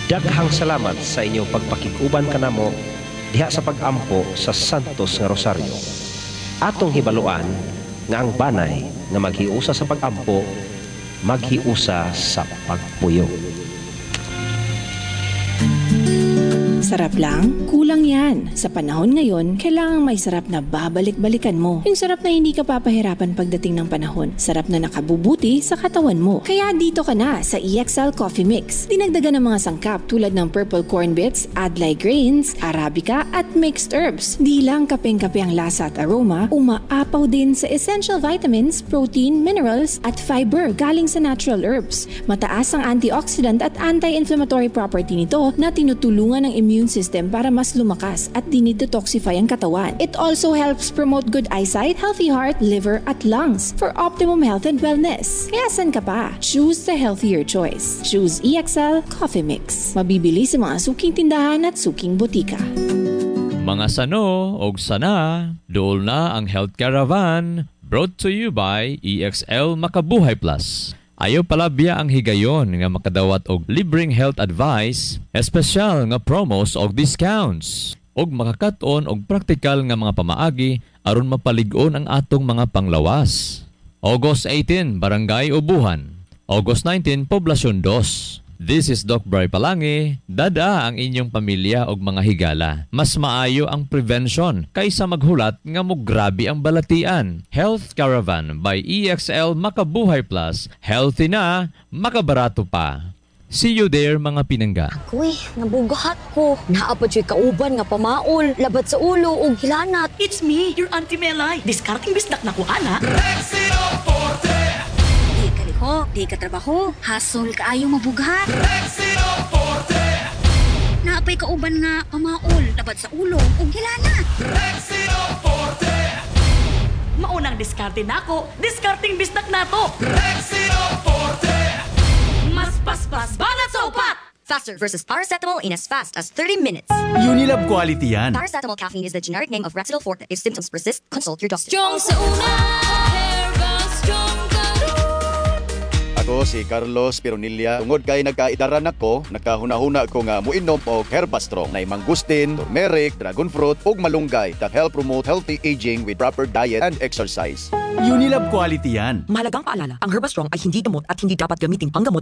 Daghang salamat sa inyong pagpakig-uban kanamo diha sa pag-ampo sa Santos nga Rosario. Atong hibaluan nga ang banay nga maghiusa sa pag-ampo, maghiusa sa pagpuyo. Sarap lang? Kulang yan. Sa panahon ngayon, kailangang may sarap na babalik-balikan mo. Yung sarap na hindi ka papahirapan pagdating ng panahon. Sarap na nakabubuti sa katawan mo. Kaya dito ka na sa EXL Coffee Mix. Dinagdagan ng mga sangkap tulad ng purple corn bits, adlai grains, arabica at mixed herbs. Di lang kapeng-kape ang lasa at aroma, umaapaw din sa essential vitamins, protein, minerals at fiber galing sa natural herbs. Mataas ang antioxidant at anti-inflammatory property nito na tinutulungan ng immune system para mas lumakas at dinidetoxify ang katawan. It also helps promote good eyesight, healthy heart, liver at lungs for optimum health and wellness. Kaya san ka pa? Choose the healthier choice. Choose EXL Coffee Mix. Mabibili sa mga suking tindahan at suking botika. Mga sano og sana, dool na ang Health Caravan, brought to you by EXL Makabuhay Plus. Ayaw palabya ang higayon nga makadawat og libreng health advice, espesyal nga promos og discounts, og makakaton og praktikal nga mga pamaagi aron mapalig-on ang atong mga panglawas. August 18, Barangay Ubuhan. August 19, Poblasyon 2. This is Doc Bray Palangi. Dada ang inyong pamilya og mga higala. Mas maayo ang prevention kaysa maghulat nga mo grabe ang balatian. Health Caravan by EXL Makabuhay Plus. Healthy na, makabarato pa. See you there mga pinangga. Uy, nabugahat ko. Naapad siya kauban nga pamaol, labat sa ulo ug hilanat. It's me, your Auntie Melay. Discarding bisdak na ko, ana. Rexino Forte! Di ka liho, di ka trabaho. Hasol ka ayaw mabugahat. Rexino Forte! Naapay kauban nga pamaol, labat sa ulo ug hilanat. Rexino Forte! Maunang diskarte na ako. Discarding bisdak na to. Rexino Forte! Mas paspas, banat sa upat! Faster versus paracetamol in as fast as 30 minutes. Unilab quality yan. Paracetamol caffeine is the generic name of Rexidol Forte. If symptoms persist, consult your doctor. Strong sa una, Herba Strong ka. Ako si Carlos Pironilla. Tungod kay nagkaidaran ako, nakahuna-huna ko nga muinom og Herbastrong na mangustin, turmeric, dragon fruit ug malunggay that help promote healthy aging with proper diet and exercise. Unilab quality yan. Mahalagang paalala, ang Herbastrong ay hindi gamot at hindi dapat gamitin panggamot